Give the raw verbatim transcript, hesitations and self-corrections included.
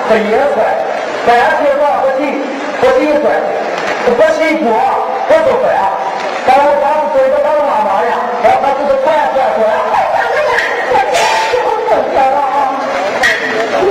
这也快，快接话不急，不急快，不辛苦啊，不是快啊。但我当时对着他妈妈呀，然后他就是快快快。